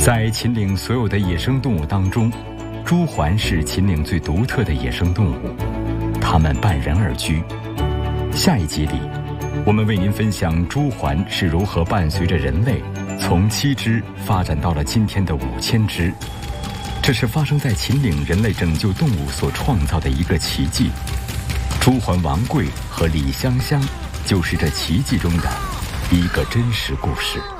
在秦岭所有的野生动物当中，朱鹮是秦岭最独特的野生动物，它们伴人而居。下一集里，我们为您分享朱鹮是如何伴随着人类从7只发展到了今天的5000只。这是发生在秦岭人类拯救动物所创造的一个奇迹。朱鹮王贵和李香香就是这奇迹中的一个真实故事。